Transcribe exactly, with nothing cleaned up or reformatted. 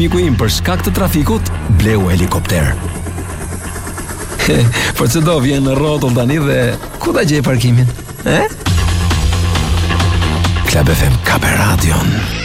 miku im për shkak të trafikut bleu helikopter. Për çdo vjen në rrotull tani dhe ku ta gjej parkimin? Eh? Club F M ka për radion.